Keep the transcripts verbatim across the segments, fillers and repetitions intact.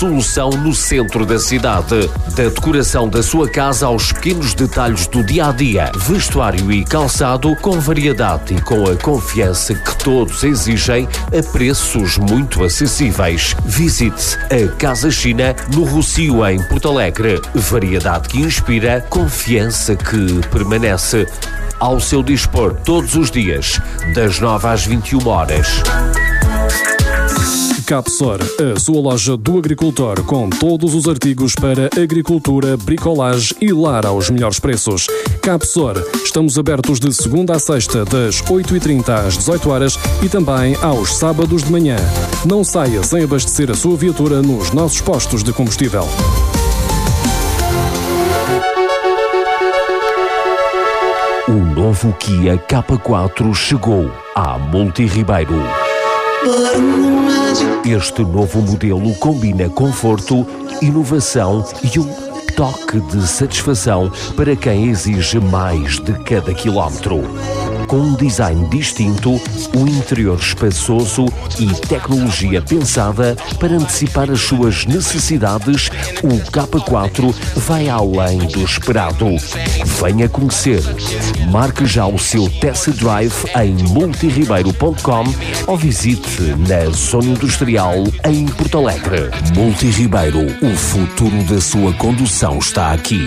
solução no centro da cidade. Da decoração da sua casa aos pequenos detalhes do dia-a-dia, vestuário e calçado com variedade e com a confiança que todos exigem a preços muito acessíveis. Visite a Casa China no Rossio, em Porto Alegre. Variedade que inspira, confiança que permanece. Ao seu dispor todos os dias, das nove às vinte e uma horas. Capsor, a sua loja do agricultor com todos os artigos para agricultura, bricolagem e lar aos melhores preços. Capsor, estamos abertos de segunda a sexta, das oito e trinta às dezoito horas e também aos sábados de manhã. Não saia sem abastecer a sua viatura nos nossos postos de combustível. O novo Kia K quatro chegou à Multi Ribeiro. Este novo modelo combina conforto, inovação e um toque de satisfação para quem exige mais de cada quilómetro. Com um design distinto, um interior espaçoso e tecnologia pensada para antecipar as suas necessidades, o K quatro vai além do esperado. Venha conhecer. Marque já o seu test drive em multiribeiro ponto com ou visite na Zona Industrial em Porto Alegre. Multi Ribeiro, o futuro da sua condução está aqui.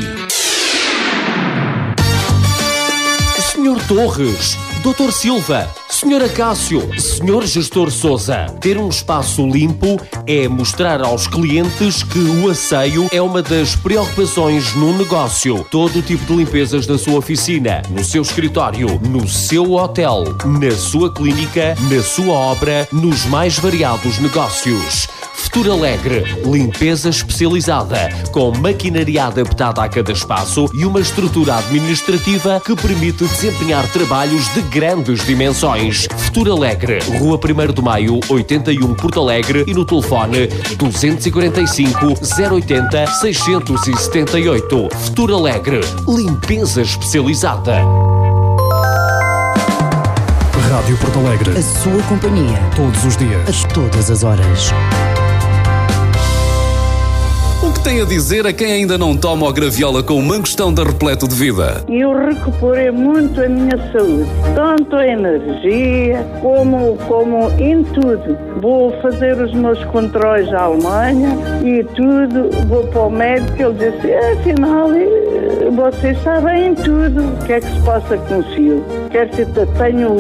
senhor Torres, doutor Silva, senhora Cássio, senhor Gestor Sousa. Ter um espaço limpo é mostrar aos clientes que o asseio é uma das preocupações no negócio. Todo o tipo de limpezas na sua oficina, no seu escritório, no seu hotel, na sua clínica, na sua obra, nos mais variados negócios. Futuro Alegre, limpeza especializada, com maquinaria adaptada a cada espaço e uma estrutura administrativa que permite desempenhar trabalhos de grandes dimensões. Futuro Alegre, Rua primeiro de Maio, oitenta e um, Porto Alegre, e no telefone duzentos e quarenta e cinco, zero oitenta, seiscentos e setenta e oito. Futuro Alegre, limpeza especializada. Rádio Porto Alegre. A sua companhia. Todos os dias. A todas as horas. O que tem a dizer a quem ainda não toma o Graviola com o mangostão da Repleto de Vida? Eu recuperei muito a minha saúde, tanto a energia como, como em tudo. Vou fazer os meus controles à Alemanha e tudo, vou para o médico, ele disse, afinal, vocês sabem tudo, o que é que se passa consigo. Quer dizer, tenho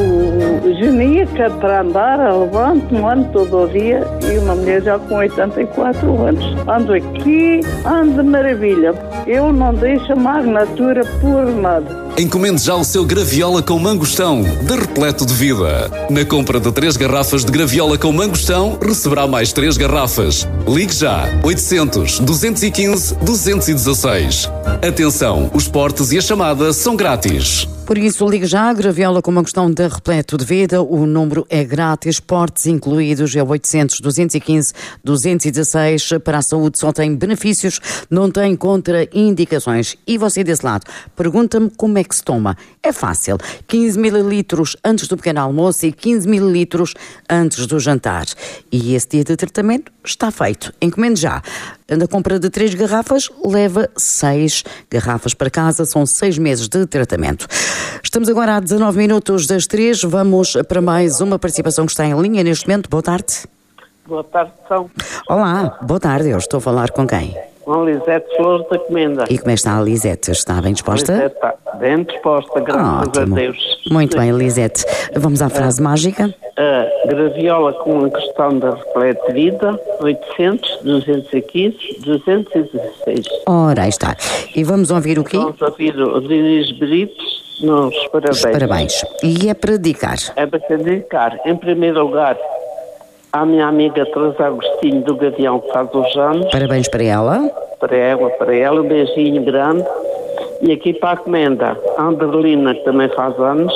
genica para andar, levanto-me, ando todo o dia, e uma mulher já com oitenta e quatro anos. Ando aqui, ando de maravilha. Eu não deixo a magnatura por nada. Encomende já o seu Graviola com mangostão da Repleto de Vida. Na compra de três garrafas de Graviola com mangostão, receberá mais três garrafas. Ligue já, oitocentos, duzentos e quinze, duzentos e dezasseis. Atenção, os portes e a chamada são grátis. Por isso, ligue já, Graviola com mangostão da Repleto de Vida. O número é grátis, portes incluídos, é oitocentos, duzentos e quinze, duzentos e dezasseis. Para a saúde só tem benefícios, não tem contraindicações. E você desse lado, pergunta-me como é que se toma. É fácil, quinze mililitros antes do pequeno almoço e quinze mililitros antes do jantar. E esse dia de tratamento está feito. Encomende já. Na compra de três garrafas, leva seis garrafas para casa. São seis meses de tratamento. Estamos agora a dezanove minutos das três. Vamos para mais uma participação que está em linha neste momento. Boa tarde. Boa tarde, São. Olá, boa tarde. Eu estou a falar com quem? Com a Lisete Flores da Comenda. E como é que está a Lisete? Está bem disposta? A Lisete está bem disposta, graças Ótimo. a Deus. Muito bem, Lisete. Vamos à frase mágica. A Graviola com a questão da Repleto de Vida, oitocentos, duzentos e quinze, duzentos e dezasseis. Ora, aí está. E vamos ouvir o quê? Vamos ouvir o Diniz Britos nos parabéns. Os parabéns. E é para dedicar? É para dedicar, em primeiro lugar, à minha amiga Teresa Agostinho do Gavião, que faz os anos. Parabéns para ela. Para ela, para ela, um beijinho grande. E aqui para a Comenda, a Anderlina, que também faz anos.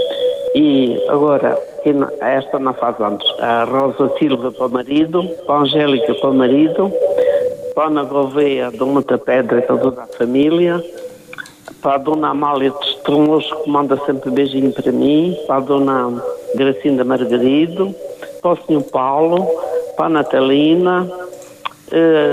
E agora, esta não faz anos, a Rosa Silva para o marido, para a Angélica para o marido, para a Ana Gouveia do Monte Pedra e para toda a família, para a Dona Amália de Estremoso, que manda sempre beijinho para mim, para a Dona Gracinda Margarido, para o senhor Paulo, para a Natalina, uh,